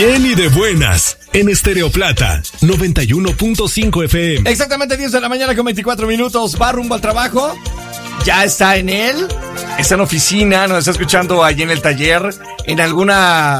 bien y de buenas. En Estéreo Plata, 91.5 FM. Exactamente 10 de la mañana con 24 minutos. Va rumbo al trabajo. Ya está en él. Está en oficina. Nos está escuchando allí en el taller. En alguna